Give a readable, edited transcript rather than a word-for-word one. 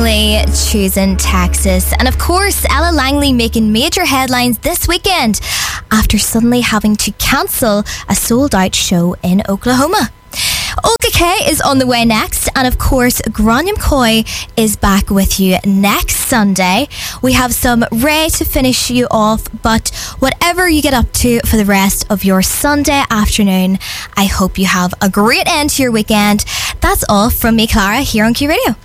Langley choosing Texas. And of course, Ella Langley making major headlines this weekend after suddenly having to cancel a sold-out show in Oklahoma. Olga K is on the way next, and of course Grania McCoy is back with you next Sunday. We have some Ray to finish you off, but whatever you get up to for the rest of your Sunday afternoon, I hope you have a great end to your weekend. That's all from me, Clara, here on Q Radio.